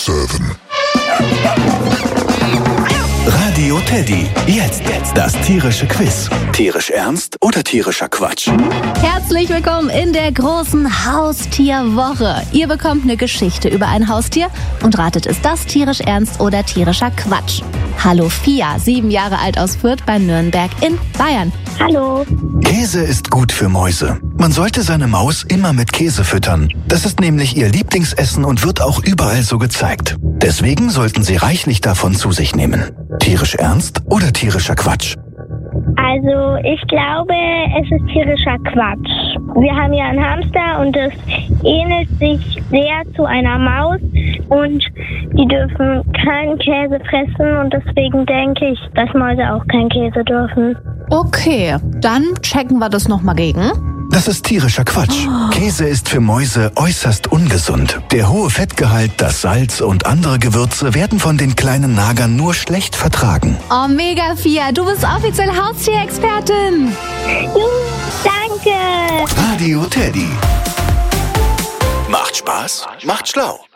7. Radio Teddy. Jetzt das tierische Quiz. Tierisch ernst oder tierischer Quatsch? Herzlich willkommen in der großen Haustierwoche. Ihr bekommt eine Geschichte über ein Haustier und ratet, ist das tierisch ernst oder tierischer Quatsch? Hallo Fia, 7 Jahre alt aus Fürth bei Nürnberg in Bayern. Hallo. Käse ist gut für Mäuse. Man sollte seine Maus immer mit Käse füttern. Das ist nämlich ihr Lieblingsessen und wird auch überall so gezeigt. Deswegen sollten Sie reichlich davon zu sich nehmen. Tierisch ernst oder tierischer Quatsch? Also ich glaube, es ist tierischer Quatsch. Wir haben ja einen Hamster und das ähnelt sich sehr zu einer Maus und die dürfen keinen Käse fressen und deswegen denke ich, dass Mäuse auch keinen Käse dürfen. Okay, dann checken wir das nochmal gegen. Das ist tierischer Quatsch. Käse ist für Mäuse äußerst ungesund. Der hohe Fettgehalt, das Salz und andere Gewürze werden von den kleinen Nagern nur schlecht vertragen. Oh, mega Fia, du bist offiziell Haustierexpertin. Danke. Radio Teddy. Macht Spaß, macht schlau.